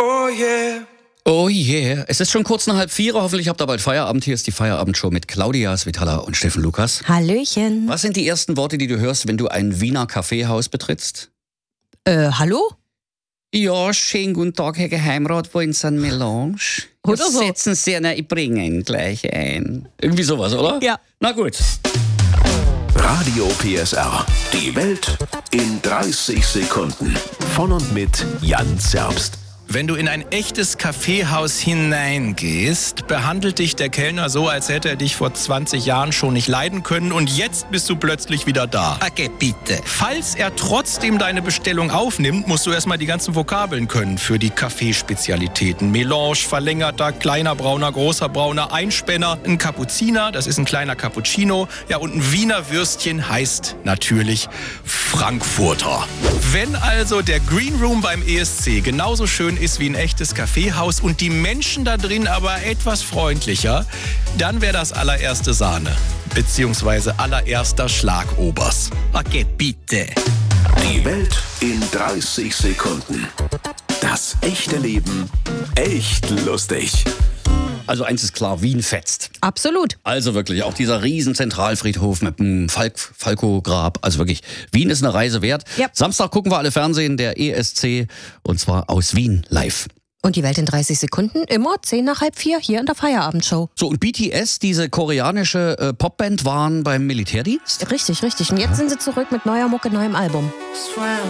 Oh yeah. Oh yeah, es ist schon kurz nach 3:30. Hoffentlich habt ihr bald Feierabend. Hier ist die Feierabend-Show mit Claudia Svitala und Steffen Lukas. Hallöchen. Was sind die ersten Worte, die du hörst, wenn du ein Wiener Kaffeehaus betrittst? Hallo? Ja, schönen guten Tag, Herr Geheimrat. Wollen Sie ein Melange? Oder so. Setzen Sie, ich bringe ihn gleich ein. Irgendwie sowas, oder? Ja. Na gut. Radio PSR. Die Welt in 30 Sekunden. Von und mit Jan Zerbst. Wenn du in ein echtes Kaffeehaus hineingehst, behandelt dich der Kellner so, als hätte er dich vor 20 Jahren schon nicht leiden können und jetzt bist du plötzlich wieder da. Okay, bitte. Falls er trotzdem deine Bestellung aufnimmt, musst du erstmal die ganzen Vokabeln können für die Kaffeespezialitäten. Melange, verlängerter, kleiner Brauner, großer Brauner, Einspänner, ein Kapuziner, das ist ein kleiner Cappuccino. Ja, und ein Wiener Würstchen heißt natürlich Frankfurter. Wenn also der Green Room beim ESC genauso schön ist wie ein echtes Kaffeehaus und die Menschen da drin aber etwas freundlicher, dann wäre das allererste Sahne, beziehungsweise allererster Schlagobers. Okay, bitte. Die Welt in 30 Sekunden. Das echte Leben echt lustig. Also eins ist klar, Wien fetzt. Absolut. Also wirklich, auch dieser riesen Zentralfriedhof mit dem Falco-Grab. Also wirklich, Wien ist eine Reise wert. Ja. Samstag gucken wir alle Fernsehen, der ESC, und zwar aus Wien live. Und die Welt in 30 Sekunden, immer 3:10 hier in der Feierabendshow. So, und BTS, diese koreanische Popband, waren beim Militärdienst? Richtig. Und jetzt sind sie zurück mit neuer Mucke, neuem Album. Swam